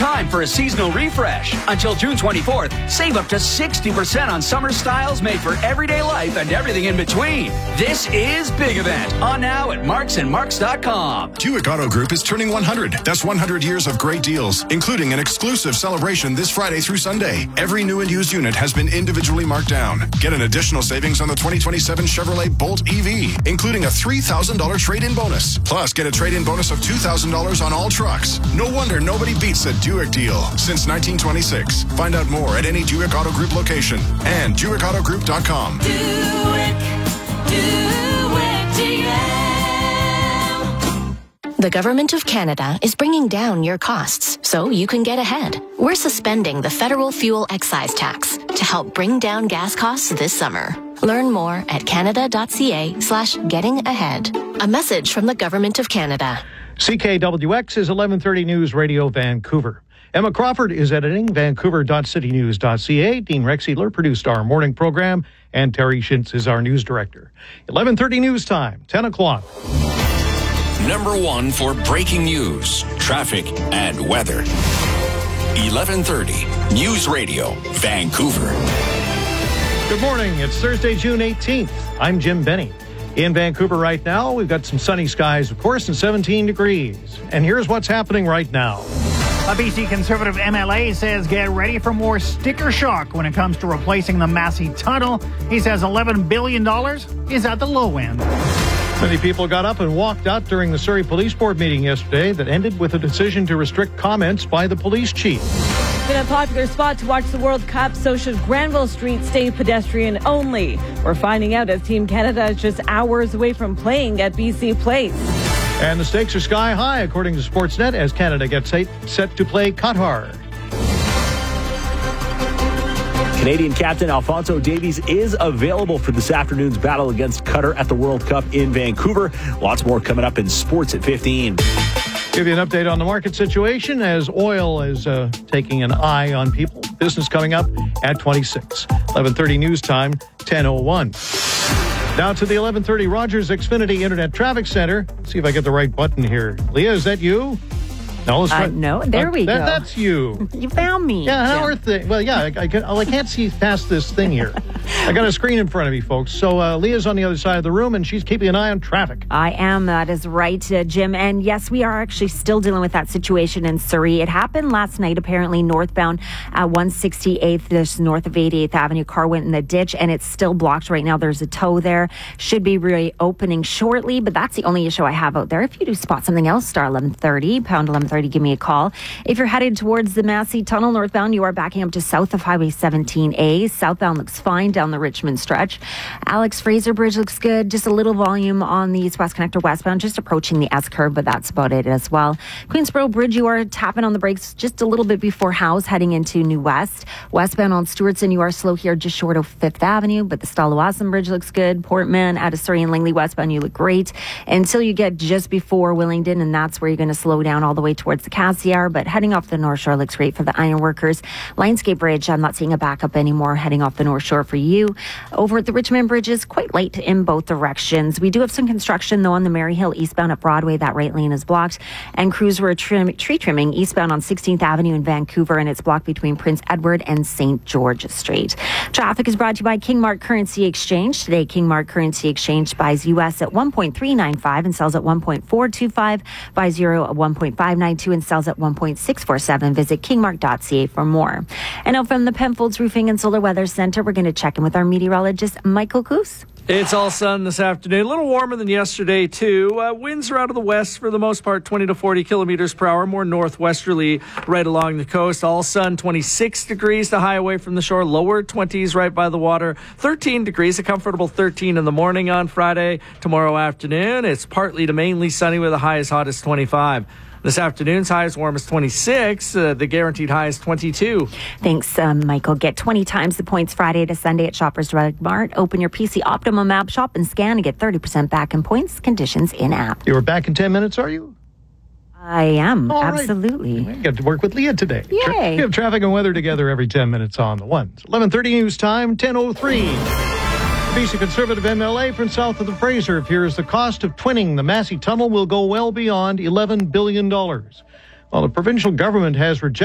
time for a seasonal refresh. Until June 24th, save up to 60% on summer styles made for everyday life and everything in between. This is Big Event on now at marksandmarks.com. Buick Auto Group is turning 100. That's 100 years of great deals, including an exclusive celebration this Friday through Sunday. Every new and used unit has been individually marked down. Get an additional savings on the 2027 Chevrolet Bolt EV, including a $3,000 trade-in bonus. Plus, get a trade-in bonus of $2,000 on all trucks. No wonder nobody beats a Buick deal since 1926. Find out more at any Buick Auto Group location and BuickAutoGroup.com. The Government of Canada is bringing down your costs so you can get ahead. We're suspending the federal fuel excise tax to help bring down gas costs this summer. Learn more at canada.ca/getting-ahead. A message from the Government of Canada. CKWX is 1130 News Radio Vancouver. Emma Crawford is editing vancouver.citynews.ca. Dean Rexedler produced our morning program, and Terry Shintz is our news director. 1130 News Time, 10 o'clock. Number one for breaking news, traffic, and weather. 1130 News Radio, Vancouver. Good morning. It's Thursday, June 18th. I'm Jim Benny. In Vancouver right now, we've got some sunny skies, of course, and 17 degrees. And here's what's happening right now. A BC Conservative MLA says get ready for more sticker shock when it comes to replacing the Massey Tunnel. He says $11 billion is at the low end. Many people got up and walked out during the Surrey Police Board meeting yesterday that ended with a decision to restrict comments by the police chief. Been a popular spot to watch the World Cup, so should Granville Street stay pedestrian only. We're finding out as Team Canada is just hours away from playing at BC Place. And the stakes are sky high, according to Sportsnet, as Canada gets set to play Qatar. Canadian captain Alphonso Davies is available for this afternoon's battle against Qatar at the World Cup in Vancouver. Lots more coming up in sports at 15. Give you an update on the market situation as oil is taking an eye on people. Business coming up at 26. 11:30 News Time, 10:01. Now to the 11:30 Rogers Xfinity Internet Traffic Center. Let's see if I get the right button here. Leah, is that you? No, no, there we go. That's you. You found me. Yeah, how are things? Well, yeah, I can't see past this thing here. I got a screen in front of me, folks. So Leah's on the other side of the room, and she's keeping an eye on traffic. I am. That is right, Jim. And yes, we are actually still dealing with that situation in Surrey. It happened last night, apparently, northbound at 168th, just north of 88th Avenue. Car went in the ditch, and it's still blocked right now. There's a tow there. Should be reopening shortly, but that's the only issue I have out there. If you do spot something else, star 1130, pound 1130. Give me a call. If you're headed towards the Massey Tunnel northbound, you are backing up to south of Highway 17A. Southbound looks fine down the Richmond stretch. Alex Fraser Bridge looks good. Just a little volume on the East West Connector westbound, just approaching the S-curve, but that's about it as well. Queensboro Bridge, you are tapping on the brakes just a little bit before House, heading into New West. Westbound on Stewartson, you are slow here just short of 5th Avenue, but the Stalawasan Bridge looks good. Portman, out of Surrey and Langley westbound, you look great until you get just before Willingdon, and that's where you're going to slow down all the way towards the Cassiar, but heading off the North Shore looks great for the Ironworkers. Lionsgate Bridge, I'm not seeing a backup anymore heading off the North Shore for you. Over at the Richmond Bridge is quite late in both directions. We do have some construction, though, on the Maryhill eastbound at Broadway. That right lane is blocked. And crews were tree trimming eastbound on 16th Avenue in Vancouver, and it's blocked between Prince Edward and St. George Street. Traffic is brought to you by Kingmark Currency Exchange. Today, Kingmark Currency Exchange buys U.S. at 1.395 and sells at 1.425, buys euro at 1.592 and sells at 1.647. Visit kingmark.ca for more. And now from the Penfolds Roofing and Solar Weather Center, we're going to check in with our meteorologist, Michael Coos. It's all sun this afternoon. A little warmer than yesterday, too. Winds are out of the west for the most part, 20 to 40 kilometers per hour, more northwesterly right along the coast. All sun, 26 degrees, the high away from the shore, lower 20s right by the water, 13 degrees, a comfortable 13 in the morning on Friday. Tomorrow afternoon, it's partly to mainly sunny with a high as hot as 25. This afternoon's high as warm as 26. The guaranteed high is 22. Thanks, Michael. Get 20 times the points Friday to Sunday at Shoppers Drug Mart. Open your PC Optimum app, shop and scan, and get 30% back in points. Conditions in app. You were back in 10 minutes, are you? I am. All absolutely. Right. You get to work with Leah today. Yay. We have traffic and weather together every 10 minutes on the ones. 11:30 news time, 10:03. BC Conservative MLA from south of the Fraser fears the cost of twinning the Massey Tunnel will go well beyond $11 billion. While the provincial government has rejected